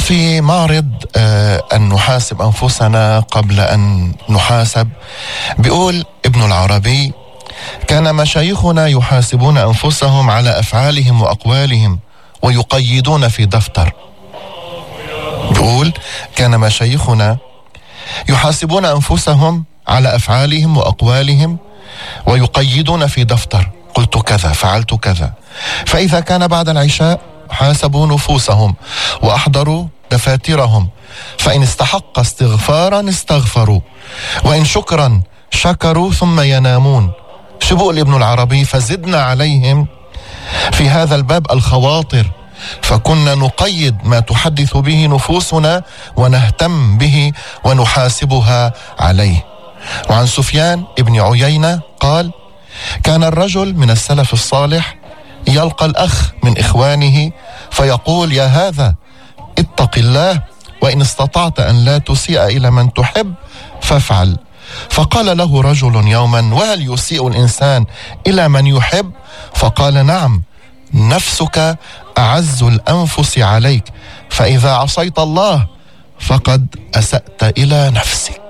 في معرض أن نحاسب أنفسنا قبل أن نحاسب، بيقول ابن العربي: كان مشايخنا يحاسبون أنفسهم على أفعالهم وأقوالهم ويقيدون في دفتر. بيقول: كان مشايخنا يحاسبون أنفسهم على أفعالهم وأقوالهم ويقيدون في دفتر، قلت كذا، فعلت كذا. فإذا كان بعد العشاء حاسبوا نفوسهم وأحضروا دفاترهم، فإن استحق استغفارا استغفروا، وإن شكرا شكروا، ثم ينامون. شو بقول ابن العربي؟ فزدنا عليهم في هذا الباب الخواطر، فكنا نقيد ما تحدث به نفوسنا ونهتم به ونحاسبها عليه. وعن سفيان ابن عيينة قال: كان الرجل من السلف الصالح يلقى الأخ من إخوانه فيقول: يا هذا اتق الله، وإن استطعت أن لا تسيء إلى من تحب فافعل. فقال له رجل يوما: وهل يسيء الإنسان إلى من يحب؟ فقال: نعم، نفسك أعز الأنفس عليك، فإذا عصيت الله فقد أسأت إلى نفسك.